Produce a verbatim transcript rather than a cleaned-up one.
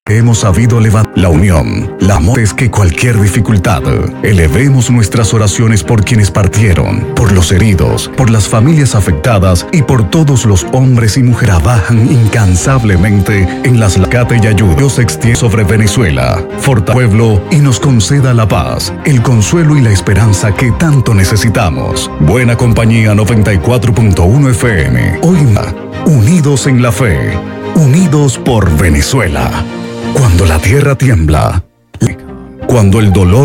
Hemos sabido levantar la unión, la amor es que cualquier dificultad. Elevemos nuestras oraciones por quienes partieron, por los heridos, por las familias afectadas y por todos los hombres y mujeres que trabajan incansablemente en las lacate y ayuda. Dios se extiende sobre Venezuela, fortalezca al pueblo y nos conceda la paz, el consuelo y la esperanza que tanto necesitamos. Buena Compañía noventa y cuatro punto uno F M. Hoy más, unidos en la fe, unidos por Venezuela. Cuando la tierra tiembla, cuando el dolor